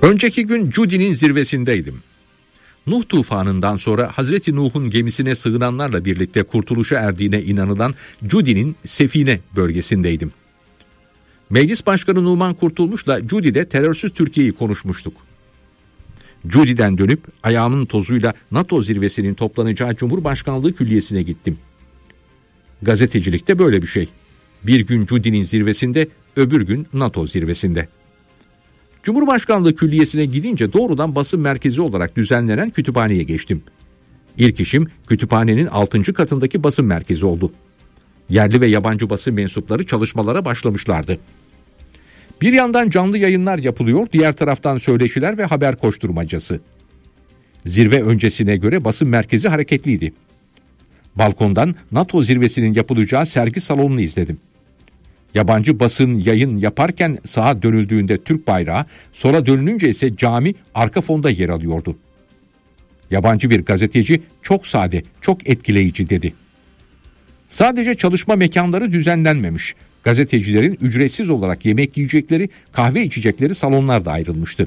Önceki gün Cudi'nin zirvesindeydim. Nuh tufanından sonra Hazreti Nuh'un gemisine sığınanlarla birlikte kurtuluşa erdiğine inanılan Cudi'nin Sefine bölgesindeydim. Meclis Başkanı Numan Kurtulmuş'la Cudi'de terörsüz Türkiye'yi konuşmuştuk. Cudi'den dönüp ayağımın tozuyla NATO zirvesinin toplanacağı Cumhurbaşkanlığı Külliyesi'ne gittim. Gazetecilikte böyle bir şey. Bir gün Cudi'nin zirvesinde, öbür gün NATO zirvesinde. Cumhurbaşkanlığı Külliyesi'ne gidince doğrudan basın merkezi olarak düzenlenen kütüphaneye geçtim. İlk işim kütüphanenin 6. katındaki basın merkezi oldu. Yerli ve yabancı basın mensupları çalışmalara başlamışlardı. Bir yandan canlı yayınlar yapılıyor, diğer taraftan söyleşiler ve haber koşturmacası. Zirve öncesine göre basın merkezi hareketliydi. Balkondan NATO zirvesinin yapılacağı sergi salonunu izledim. Yabancı basın yayın yaparken sağa dönüldüğünde Türk bayrağı, sola dönülünce ise cami arka fonda yer alıyordu. Yabancı bir gazeteci çok sade, çok etkileyici dedi. Sadece çalışma mekanları düzenlenmemiş. Gazetecilerin ücretsiz olarak yemek yiyecekleri, kahve içecekleri salonlarda ayrılmıştı.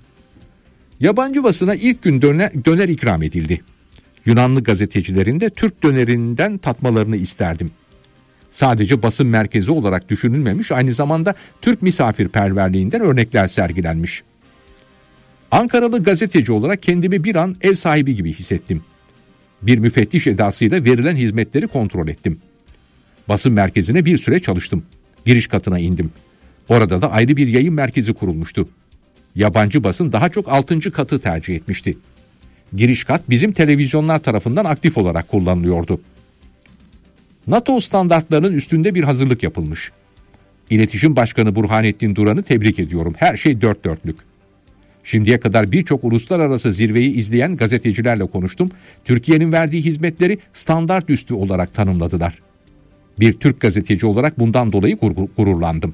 Yabancı basına ilk gün döner ikram edildi. Yunanlı gazetecilerin de Türk dönerinden tatmalarını isterdim. Sadece basın merkezi olarak düşünülmemiş, aynı zamanda Türk misafirperverliğinden örnekler sergilenmiş. Ankaralı gazeteci olarak kendimi bir an ev sahibi gibi hissettim. Bir müfettiş edasıyla verilen hizmetleri kontrol ettim. Basın merkezine bir süre çalıştım. Giriş katına indim. Orada da ayrı bir yayın merkezi kurulmuştu. Yabancı basın daha çok 6. katı tercih etmişti. Giriş kat bizim televizyonlar tarafından aktif olarak kullanılıyordu. NATO standartlarının üstünde bir hazırlık yapılmış. İletişim Başkanı Burhanettin Duran'ı tebrik ediyorum. Her şey dört dörtlük. Şimdiye kadar birçok uluslararası zirveyi izleyen gazetecilerle konuştum. Türkiye'nin verdiği hizmetleri standart üstü olarak tanımladılar. Bir Türk gazeteci olarak bundan dolayı gururlandım.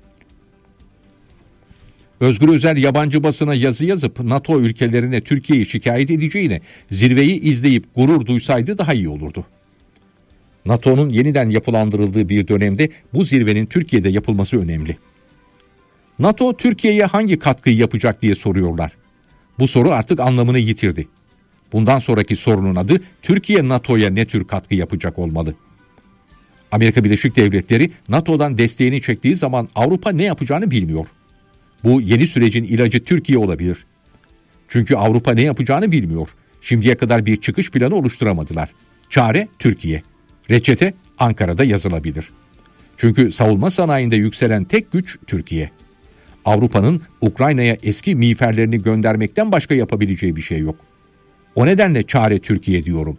Özgür Özel yabancı basına yazı yazıp NATO ülkelerine Türkiye'yi şikayet edeceğine zirveyi izleyip gurur duysaydı daha iyi olurdu. NATO'nun yeniden yapılandırıldığı bir dönemde bu zirvenin Türkiye'de yapılması önemli. NATO Türkiye'ye hangi katkıyı yapacak diye soruyorlar. Bu soru artık anlamını yitirdi. Bundan sonraki sorunun adı Türkiye NATO'ya ne tür katkı yapacak olmalı? Amerika Birleşik Devletleri NATO'dan desteğini çektiği zaman Avrupa ne yapacağını bilmiyor. Bu yeni sürecin ilacı Türkiye olabilir. Çünkü Avrupa ne yapacağını bilmiyor. Şimdiye kadar bir çıkış planı oluşturamadılar. Çare Türkiye. Reçete Ankara'da yazılabilir. Çünkü savunma sanayinde yükselen tek güç Türkiye. Avrupa'nın Ukrayna'ya eski miğferlerini göndermekten başka yapabileceği bir şey yok. O nedenle çare Türkiye diyorum.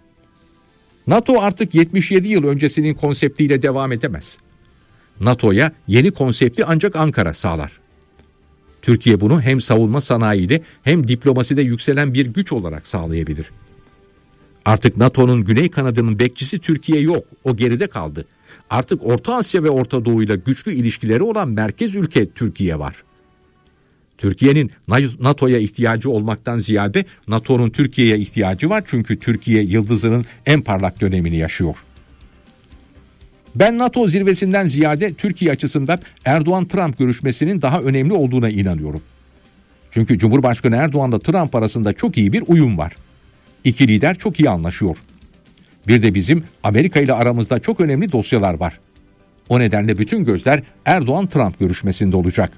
NATO artık 77 yıl öncesinin konseptiyle devam edemez. NATO'ya yeni konsepti ancak Ankara sağlar. Türkiye bunu hem savunma sanayiyle hem diplomaside yükselen bir güç olarak sağlayabilir. Artık NATO'nun güney kanadının bekçisi Türkiye yok. O geride kaldı. Artık Orta Asya ve Orta Doğu ile güçlü ilişkileri olan merkez ülke Türkiye var. Türkiye'nin NATO'ya ihtiyacı olmaktan ziyade NATO'nun Türkiye'ye ihtiyacı var. Çünkü Türkiye yıldızının en parlak dönemini yaşıyor. Ben NATO zirvesinden ziyade Türkiye açısından Erdoğan-Trump görüşmesinin daha önemli olduğuna inanıyorum. Çünkü Cumhurbaşkanı Erdoğan'la Trump arasında çok iyi bir uyum var. İki lider çok iyi anlaşıyor. Bir de bizim Amerika ile aramızda çok önemli dosyalar var. O nedenle bütün gözler Erdoğan-Trump görüşmesinde olacak.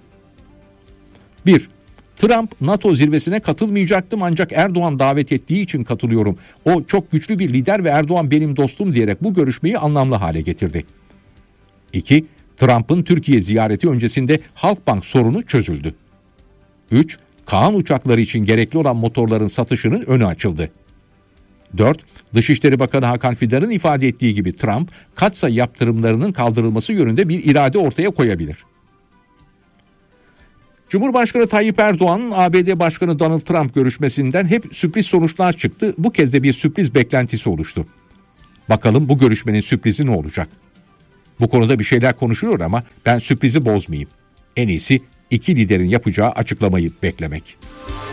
1. Trump NATO zirvesine katılmayacaktım ancak Erdoğan davet ettiği için katılıyorum. O çok güçlü bir lider ve Erdoğan benim dostum diyerek bu görüşmeyi anlamlı hale getirdi. 2. Trump'ın Türkiye ziyareti öncesinde Halkbank sorunu çözüldü. 3. Kaan uçakları için gerekli olan motorların satışının önü açıldı. 4. Dışişleri Bakanı Hakan Fidan'ın ifade ettiği gibi Trump, katsayı yaptırımlarının kaldırılması yönünde bir irade ortaya koyabilir. Cumhurbaşkanı Tayyip Erdoğan'ın ABD Başkanı Donald Trump görüşmesinden hep sürpriz sonuçlar çıktı. Bu kez de bir sürpriz beklentisi oluştu. Bakalım bu görüşmenin sürprizi ne olacak? Bu konuda bir şeyler konuşuluyor ama ben sürprizi bozmayayım. En iyisi iki liderin yapacağı açıklamayı beklemek.